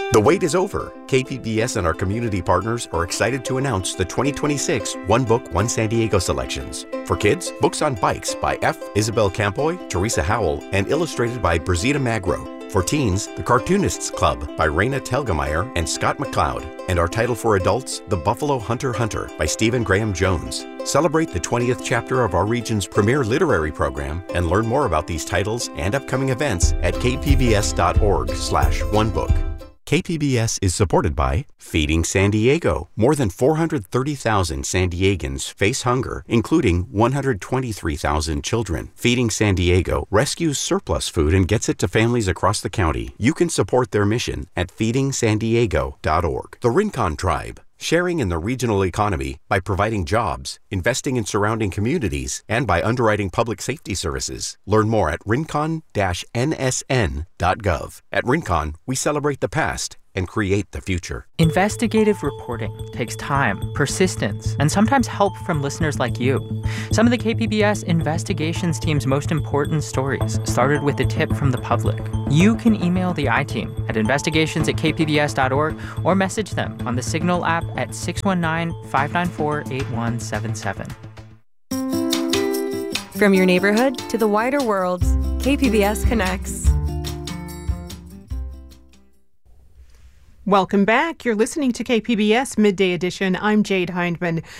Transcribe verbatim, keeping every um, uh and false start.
The wait is over. K P B S and our community partners are excited to announce the twenty twenty-six One Book, One San Diego selections. For kids, Books on Bikes by F. Isabel Campoy, Teresa Howell, and illustrated by Brizita Magro. For teens, The Cartoonists Club by Raina Telgemeier and Scott McCloud. And our title for adults, The Buffalo Hunter Hunter by Stephen Graham Jones. Celebrate the twentieth chapter of our region's premier literary program and learn more about these titles and upcoming events at kpbs.org slash onebook. K P B S is supported by Feeding San Diego. More than four hundred thirty thousand San Diegans face hunger, including one hundred twenty-three thousand children. Feeding San Diego rescues surplus food and gets it to families across the county. You can support their mission at feeding san diego dot org. The Rincon Tribe, sharing in the regional economy by providing jobs, investing in surrounding communities, and by underwriting public safety services. Learn more at rincon dash n s n dot gov. At Rincon, we celebrate the past and create the future. Investigative reporting takes time, persistence, and sometimes help from listeners like you. Some of the K P B S investigations team's most important stories started with a tip from the public. You can email the I-Team at investigations at k p b s dot org or message them on the Signal app at six one nine, five nine four, eight one seven seven. From your neighborhood to the wider world, K P B S connects. Welcome back. You're listening to K P B S Midday Edition. I'm Jade Hindman.